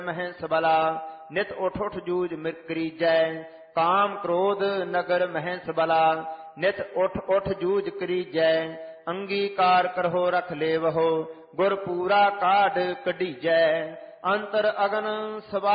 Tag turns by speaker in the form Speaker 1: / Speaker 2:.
Speaker 1: ਮਹਿ ਸਬਲਾ ਨਿਤ ਉਠ ਉਠ ਜੂਝ ਕਰੀਜੈ ਕਾਮ ਕ੍ਰੋਧ ਨਗਰ ਮਹਿ ਸਬਲਾ ਨਿਤ ਉਠ ਉਠ ਜੂਝ ਕਰੀਜੈ ਅੰਗੀਕਾਰ ਕਰਹੁ ਰਖ ਲੇਵਹੁ ਗੁਰ ਪੂਰਾ ਕਾਢ ਕਢੀਜੈ ਅੰਤਰ ਅਗਨ ਸਵਾ